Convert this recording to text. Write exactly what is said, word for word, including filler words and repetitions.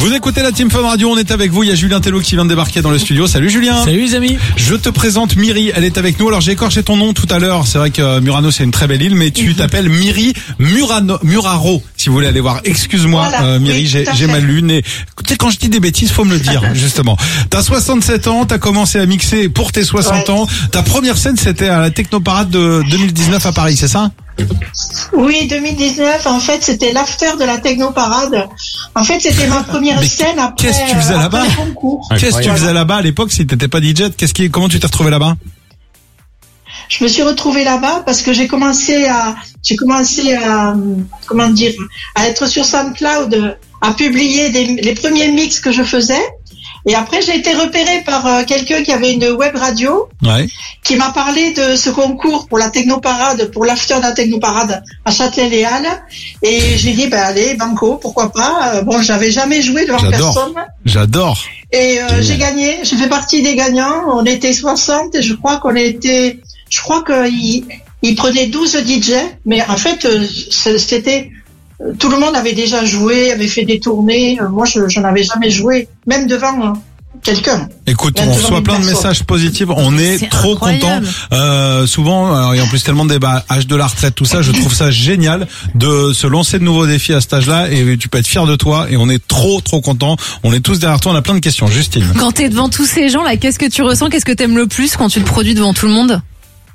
Vous écoutez la Team Fun Radio, on est avec vous. Il y a Julien Tello qui vient de débarquer dans le studio. Salut Julien. Salut les amis. Je te présente Myri, elle est avec nous. Alors j'ai écorché ton nom tout à l'heure. C'est vrai que Murano c'est une très belle île, mais tu mmh. t'appelles Myri Murano, Muraro. Si vous voulez aller voir, excuse-moi voilà, euh, Myri, oui, j'ai, j'ai mal lu. Mais tu sais, quand je dis des bêtises, faut me le dire justement. T'as soixante-sept ans, t'as commencé à mixer pour tes soixante ouais. ans. Ta première scène c'était à la Technoparade de deux mille dix-neuf à Paris, c'est ça? Oui, deux mille dix-neuf, en fait, c'était l'after de la Technoparade. En fait, c'était ma première mais scène après, qu'est-ce que tu faisais euh, là-bas? le concours. Qu'est-ce que tu faisais là-bas à l'époque si t'étais pas D J? Qu'est-ce qui, comment tu t'es retrouvé là-bas? Je me suis retrouvée là-bas parce que j'ai commencé à, j'ai commencé à, comment dire, à être sur SoundCloud, à publier des, les premiers mix que je faisais. Et après, j'ai été repérée par euh, quelqu'un qui avait une web radio, ouais. qui m'a parlé de ce concours pour la Technoparade, pour l'after de la Technoparade à Châtelet-Les Halles. Et j'ai dit, ben allez, banco, pourquoi pas. Bon, j'avais jamais joué devant J'adore. personne. J'adore. Et euh, j'ai gagné. J'ai fait partie des gagnants. On était soixante et je crois qu'on était, je crois qu'ils ils prenaient douze D J. Mais en fait, c'était... Tout le monde avait déjà joué, avait fait des tournées. Moi, je, je n'avais jamais joué, même devant quelqu'un. Écoute, on reçoit plein de messages positifs. On est C'est trop content. Euh, souvent, et en plus tellement de débats, âge de la retraite, tout ça, je trouve ça génial de se lancer de nouveaux défis à cet âge-là. Et tu peux être fier de toi. Et on est trop, trop content. On est tous derrière toi. On a plein de questions. Justine. Quand t'es devant tous ces gens là, qu'est-ce que tu ressens? Qu'est-ce que t'aimes le plus quand tu te produis devant tout le monde?